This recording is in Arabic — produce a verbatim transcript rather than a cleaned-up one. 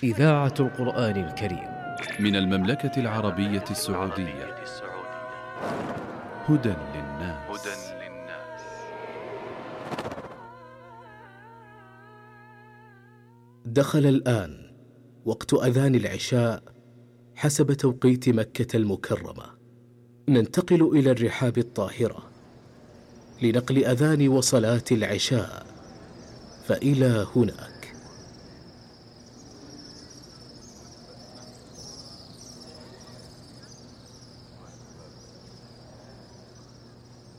إذاعة القرآن الكريم من المملكة العربية السعودية. هدى للناس. دخل الآن وقت أذان العشاء حسب توقيت مكة المكرمة. ننتقل إلى الرحاب الطاهرة لنقل أذان وصلاة العشاء، فإلى هناك.